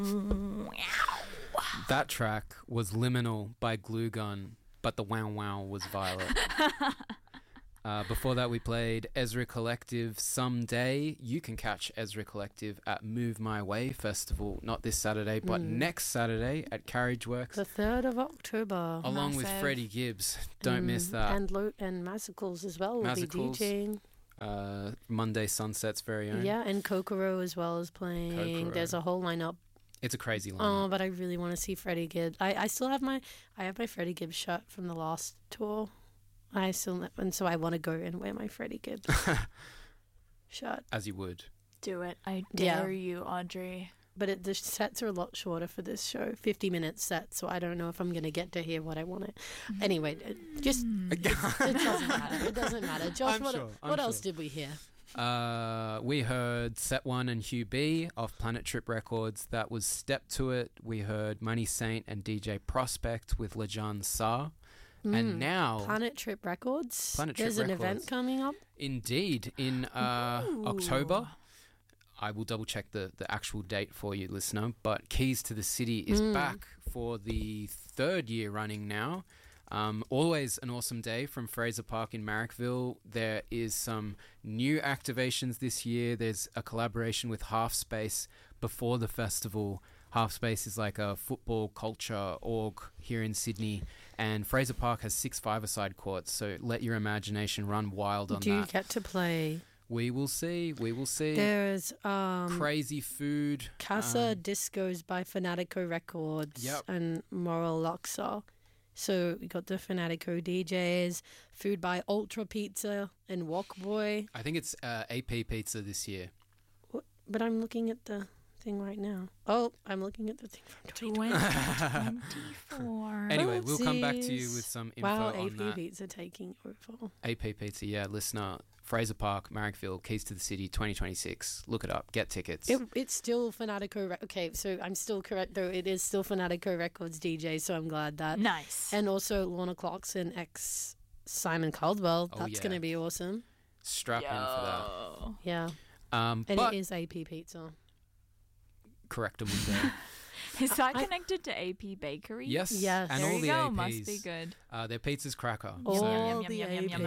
That track was Liminal by Glue Gun, but the wow wow was Violet. Before that, we played Ezra Collective, Someday. You can catch Ezra Collective at Move My Way Festival, not this Saturday, but next Saturday at Carriage Works. The 3rd of October. Along with Freddie Gibbs. Don't miss that. And Massacles as well will be DJing. Monday Sunset's very own. Yeah, and Kokoro as well is playing. Kokoro. There's a whole lineup. It's a crazy lineup. Oh, but I really want to see Freddie Gibbs. I still have my Freddie Gibbs shirt from the last tour. And so I want to go and wear my Freddie Gibbs shirt. As you would. Do it. I dare you, Audrey. But the sets are a lot shorter for this show, 50-minute sets, so I don't know if I'm going to get to hear what I want to. Anyway, it doesn't matter. It doesn't matter. Josh, what else did we hear? We heard Set One and Hugh B off Planet Trip Records. That was Step To It. We heard Money Saint and DJ Prospect with Lajan Sa. And now Planet Trip Records. There's an event coming up. Indeed, in October. I will double check the actual date for you, listener. But Keys to the City is back for the 3rd year running now. Always an awesome day from Fraser Park in Marrickville. There is some new activations this year. There's a collaboration with Half Space before the festival. Half Space is like a football culture org here in Sydney, and Fraser Park has 6 five-a-side courts, so let your imagination run wild on that. Do you get to play? We will see. There's crazy food. Casa Discos by Fanatico Records and Moral Luxor. So we got the Fanatico DJs, food by Ultra Pizza and Walkboy. I think it's AP Pizza this year. But I'm looking at the thing right now. Oh, I'm looking at the thing from 2024. Anyway, we'll come back to you with some info on AP that. Pizza taking over. AP Pizza, yeah, listener. Fraser Park, Marrickville, Keys to the City, 2026. Look it up. Get tickets. It's still Fanatico. Okay, so I'm still correct, though. It is still Fanatico Records DJ, so I'm glad that. Nice. And also Lorna Clarkson x Simon Caldwell. That's going to be awesome. Strap in for that. Yeah. And it is AP Pizza. Correct, Amundo. Is that connected to AP Bakery? Yes. Yes. And there all you the go. APs. Must be good. Their pizza's cracker. All So the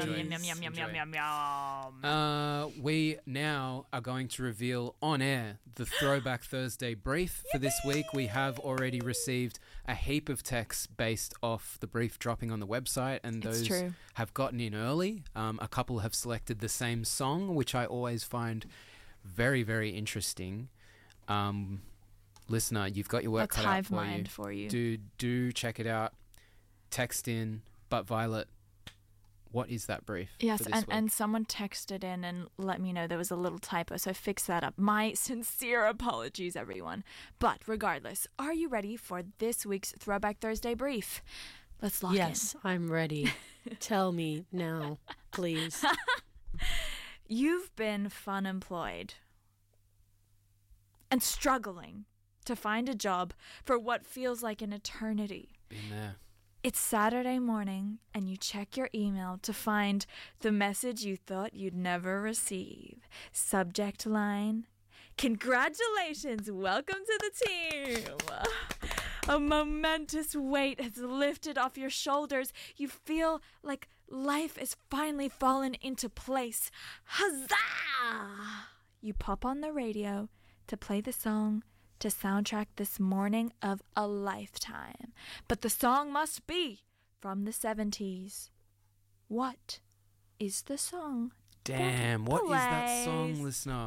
APs. We now are going to reveal on air the Throwback Thursday brief for this week. We have already received a heap of texts based off the brief dropping on the website, and those have gotten in early. A couple have selected the same song, which I always find very, very interesting. Listener, you've got your work cut out for you. Do check it out. Text in. But Violet, what is that brief? Yes, and someone texted in and let me know there was a little typo, so fix that up. My sincere apologies, everyone. But regardless, are you ready for this week's Throwback Thursday brief? Let's lock in. Yes, I'm ready. Tell me now, please. You've been fun employed and struggling to find a job for what feels like an eternity. Been there. It's Saturday morning and you check your email to find the message you thought you'd never receive. Subject line, congratulations, welcome to the team. A momentous weight has lifted off your shoulders. You feel like life has finally fallen into place. Huzzah! You pop on the radio to play the song to soundtrack this morning of a lifetime. But the song must be from the 70s. What is the song? Damn, what is that song, listener?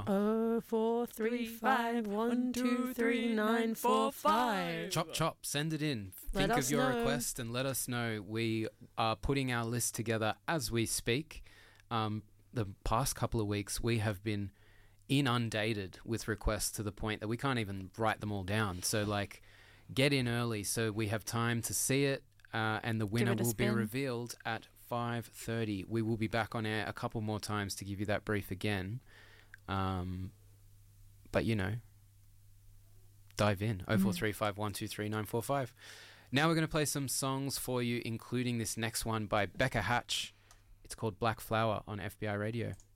0435123945. Chop chop, send it in. Think of your request and let us know. We are putting our list together as we speak. The past couple of weeks we have been inundated with requests to the point that we can't even write them all down. So get in early so we have time to see it, and the winner will be revealed at 5:30. We will be back on air a couple more times to give you that brief again. But dive in. 0435123945. Now we're going to play some songs for you, including this next one by Becca Hatch. It's called Black Flower on FBI Radio.